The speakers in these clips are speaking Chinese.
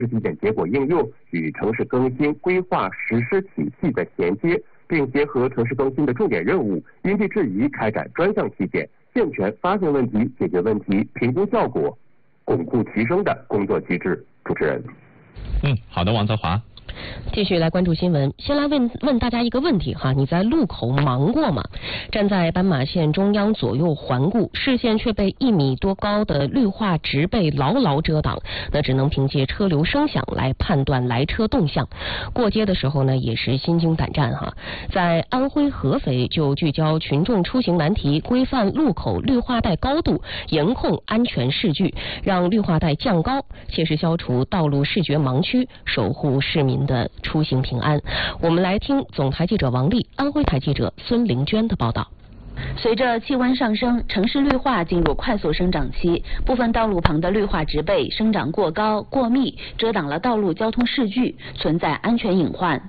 实体检结果应用与城市更新规划实施体系的衔接，并结合城市更新的重点任务，因地制宜开展专项体检，健全发现问题、解决问题、评估效果、巩固提升的工作机制。主持人。 好的，王泽华。 继续来关注新闻，先来问大家一个问题哈，你在路口忙过吗？站在斑马线中央左右环顾，视线却被1米多高的绿化植被牢牢遮挡，那只能凭借车流声响来判断来车动向。过街的时候呢，也是心惊胆战哈。在安徽合肥就聚焦群众出行难题，规范路口绿化带高度，严控安全视距，让绿化带降高，切实消除道路视觉盲区，守护市民的出行平安。我们来听总台记者王丽、安徽台记者孙玲娟的报道。 随着气温上升，城市绿化进入快速生长期，部分道路旁的绿化植被生长过高、过密，遮挡了道路交通视距，存在安全隐患。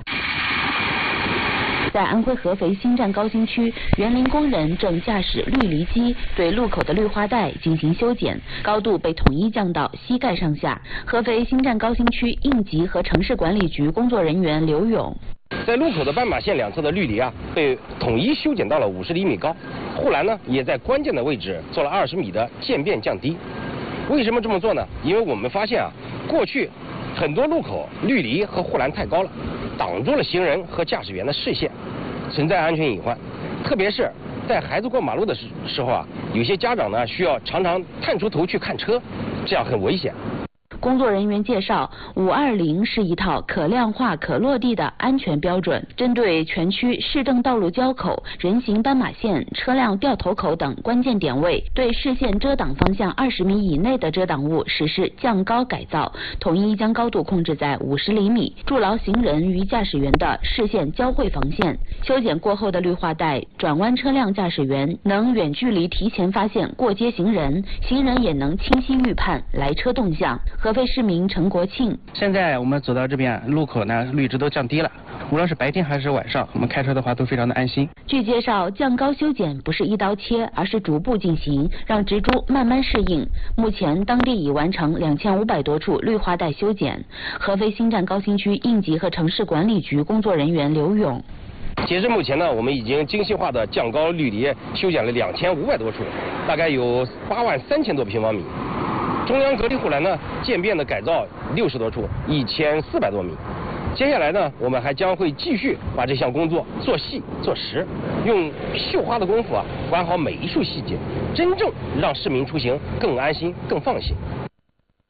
在安徽合肥新站高新区，园林工人正驾驶绿篱机对路口的绿化带进行修剪，高度被统一降到膝盖上下。合肥新站高新区应急和城市管理局工作人员刘勇。 在路口的斑马线两侧的绿篱被统一修剪到了50厘米高，护栏呢也在关键的位置做了20米的渐变降低。为什么这么做呢？因为我们发现过去很多路口绿篱和护栏太高了，挡住了行人和驾驶员的视线，存在安全隐患。特别是在孩子过马路的时候有些家长呢需要常常探出头去看车，这样很危险。 工作人员介绍，520是一套可量化、可落地的安全标准，针对全区市政道路交口、人行斑马线、车辆掉头口等关键点位，对视线遮挡方向20米以内的遮挡物实施降高改造，统一将高度控制在50厘米，筑牢行人与驾驶员的视线交汇防线。修剪过后的绿化带，转弯车辆驾驶员能远距离提前发现过街行人，行人也能清晰预判来车动向。合肥市民陈国庆： 现在我们走到这边路口呢，绿植都降低了，无论是白天还是晚上，我们开车的话都非常的安心。 据介绍，降高修剪不是一刀切，而是逐步进行，让植株慢慢适应。目前当地已完成2500多处绿化带修剪。合肥新站高新区应急和城市管理局工作人员刘勇： 截至目前呢，我们已经精细化的降高绿篱修剪了2500多处，大概有83000多平方米。中央隔离护栏呢，渐变的改造60多处，1400多米。接下来呢，我们还将会继续把这项工作做细做实，用绣花的功夫管好每一处细节，真正让市民出行更安心、更放心。